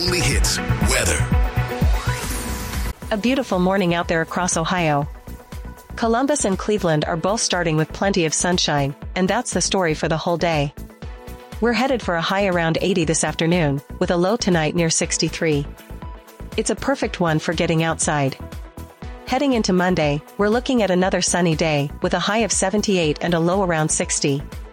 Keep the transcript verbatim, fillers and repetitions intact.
only hits, weather. A beautiful morning out there across Ohio. Columbus and Cleveland are both starting with plenty of sunshine, and that's the story for the whole day. We're headed for a high around eighty this afternoon, with a low tonight near sixty-three. It's a perfect one for getting outside. Heading into Monday, we're looking at another sunny day, with a high of seventy-eight and a low around sixty.